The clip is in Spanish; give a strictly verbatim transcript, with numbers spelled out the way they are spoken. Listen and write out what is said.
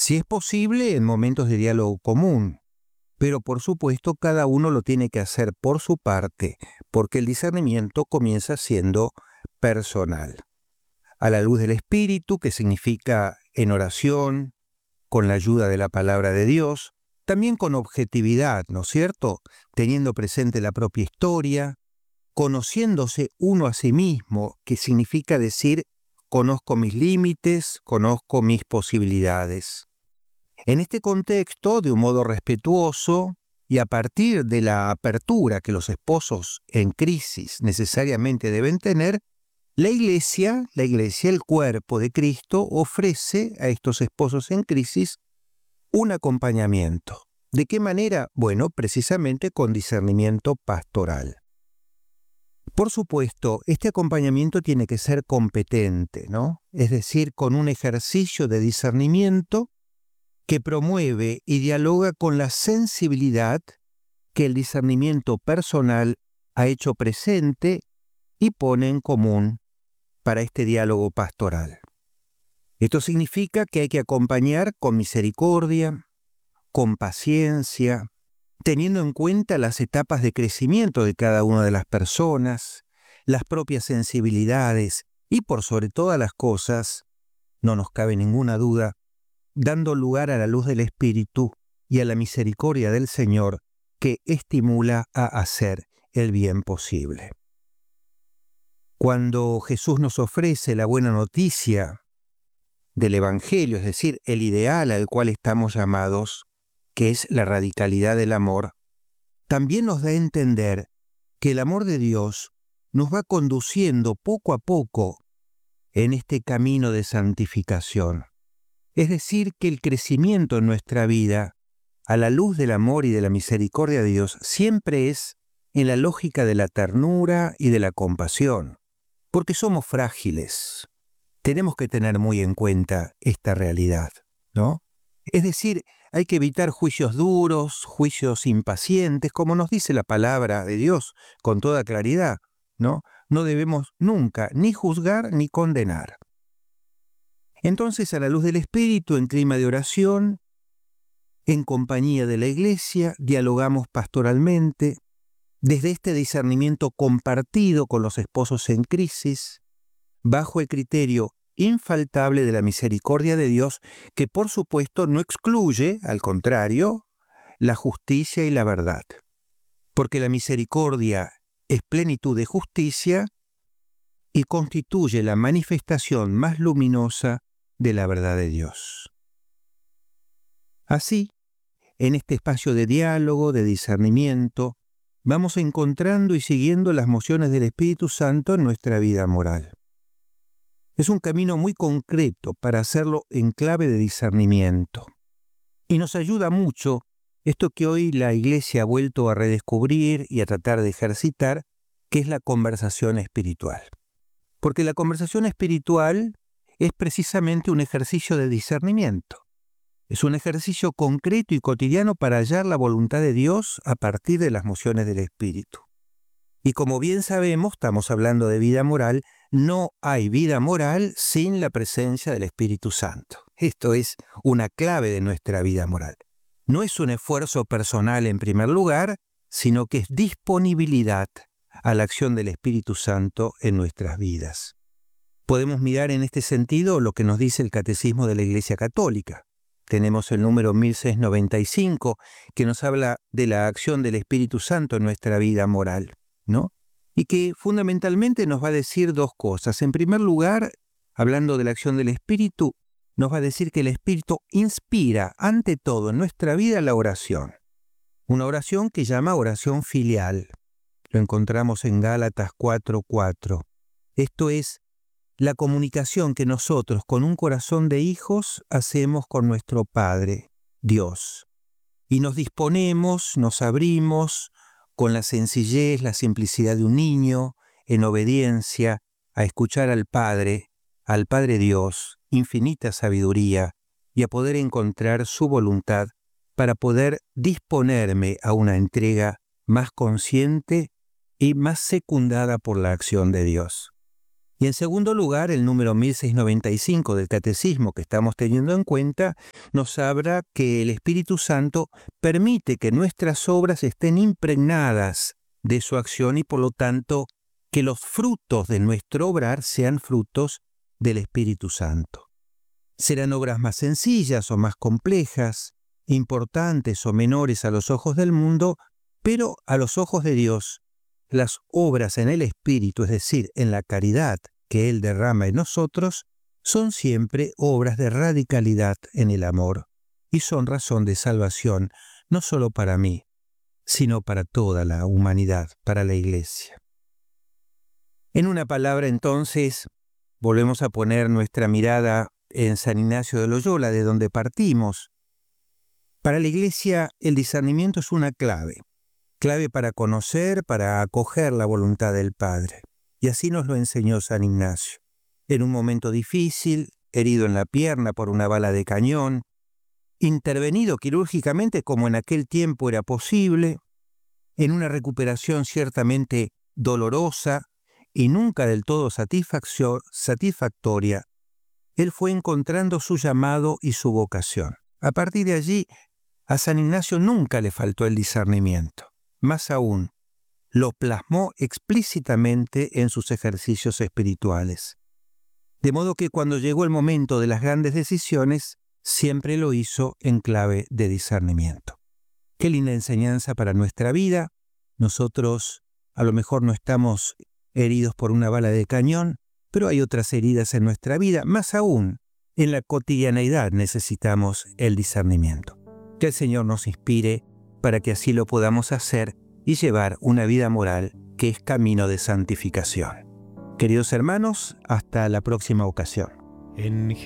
Si es posible, en momentos de diálogo común, pero por supuesto cada uno lo tiene que hacer por su parte, porque el discernimiento comienza siendo personal. A la luz del Espíritu, que significa en oración, con la ayuda de la palabra de Dios, también con objetividad, ¿no es cierto? Teniendo presente la propia historia, conociéndose uno a sí mismo, que significa decir, conozco mis límites, conozco mis posibilidades. En este contexto, de un modo respetuoso y a partir de la apertura que los esposos en crisis necesariamente deben tener, la Iglesia, la Iglesia, el cuerpo de Cristo, ofrece a estos esposos en crisis un acompañamiento. ¿De qué manera? Bueno, precisamente con discernimiento pastoral. Por supuesto, este acompañamiento tiene que ser competente, ¿no? Es decir, con un ejercicio de discernimiento que promueve y dialoga con la sensibilidad que el discernimiento personal ha hecho presente y pone en común para este diálogo pastoral. Esto significa que hay que acompañar con misericordia, con paciencia, teniendo en cuenta las etapas de crecimiento de cada una de las personas, las propias sensibilidades y por sobre todas las cosas, no nos cabe ninguna duda, dando lugar a la luz del Espíritu y a la misericordia del Señor que estimula a hacer el bien posible. Cuando Jesús nos ofrece la buena noticia del Evangelio, es decir, el ideal al cual estamos llamados, que es la radicalidad del amor, también nos da a entender que el amor de Dios nos va conduciendo poco a poco en este camino de santificación. Es decir, que el crecimiento en nuestra vida, a la luz del amor y de la misericordia de Dios, siempre es en la lógica de la ternura y de la compasión, porque somos frágiles. Tenemos que tener muy en cuenta esta realidad, ¿no? Es decir, hay que evitar juicios duros, juicios impacientes, como nos dice la palabra de Dios con toda claridad, ¿no? No debemos nunca ni juzgar ni condenar. Entonces, a la luz del Espíritu, en clima de oración, en compañía de la Iglesia, dialogamos pastoralmente, desde este discernimiento compartido con los esposos en crisis, bajo el criterio infaltable de la misericordia de Dios, que por supuesto no excluye, al contrario, la justicia y la verdad. Porque la misericordia es plenitud de justicia y constituye la manifestación más luminosa de la verdad de Dios. Así, en este espacio de diálogo, de discernimiento, vamos encontrando y siguiendo las mociones del Espíritu Santo en nuestra vida moral. Es un camino muy concreto para hacerlo en clave de discernimiento. Y nos ayuda mucho esto que hoy la Iglesia ha vuelto a redescubrir y a tratar de ejercitar, que es la conversación espiritual. Porque la conversación espiritual es precisamente un ejercicio de discernimiento. Es un ejercicio concreto y cotidiano para hallar la voluntad de Dios a partir de las mociones del Espíritu. Y como bien sabemos, estamos hablando de vida moral, no hay vida moral sin la presencia del Espíritu Santo. Esto es una clave de nuestra vida moral. No es un esfuerzo personal en primer lugar, sino que es disponibilidad a la acción del Espíritu Santo en nuestras vidas. Podemos mirar en este sentido lo que nos dice el Catecismo de la Iglesia Católica. Tenemos el número mil seiscientos noventa y cinco, que nos habla de la acción del Espíritu Santo en nuestra vida moral, ¿no? Y que fundamentalmente nos va a decir dos cosas. En primer lugar, hablando de la acción del Espíritu, nos va a decir que el Espíritu inspira ante todo en nuestra vida la oración. Una oración que llama oración filial. Lo encontramos en Gálatas cuatro cuatro. Esto es la comunicación que nosotros con un corazón de hijos hacemos con nuestro Padre, Dios. Y nos disponemos, nos abrimos con la sencillez, la simplicidad de un niño, en obediencia, a escuchar al Padre, al Padre Dios, infinita sabiduría, y a poder encontrar su voluntad para poder disponerme a una entrega más consciente y más secundada por la acción de Dios. Y en segundo lugar, el número mil seiscientos noventa y cinco del Catecismo que estamos teniendo en cuenta nos habla que el Espíritu Santo permite que nuestras obras estén impregnadas de su acción y por lo tanto que los frutos de nuestro obrar sean frutos del Espíritu Santo. Serán obras más sencillas o más complejas, importantes o menores a los ojos del mundo, pero a los ojos de Dios, las obras en el Espíritu, es decir, en la caridad que Él derrama en nosotros, son siempre obras de radicalidad en el amor y son razón de salvación, no solo para mí, sino para toda la humanidad, para la Iglesia. En una palabra, entonces, volvemos a poner nuestra mirada en San Ignacio de Loyola, de donde partimos. Para la Iglesia, el discernimiento es una clave, clave para conocer, para acoger la voluntad del Padre. Y así nos lo enseñó San Ignacio. En un momento difícil, herido en la pierna por una bala de cañón, intervenido quirúrgicamente como en aquel tiempo era posible, en una recuperación ciertamente dolorosa y nunca del todo satisfactoria, él fue encontrando su llamado y su vocación. A partir de allí, a San Ignacio nunca le faltó el discernimiento. Más aún, lo plasmó explícitamente en sus ejercicios espirituales. De modo que cuando llegó el momento de las grandes decisiones, siempre lo hizo en clave de discernimiento. Qué linda enseñanza para nuestra vida. Nosotros a lo mejor no estamos heridos por una bala de cañón, pero hay otras heridas en nuestra vida. Más aún, en la cotidianeidad necesitamos el discernimiento. Que el Señor nos inspire para que así lo podamos hacer y llevar una vida moral que es camino de santificación. Queridos hermanos, hasta la próxima ocasión. En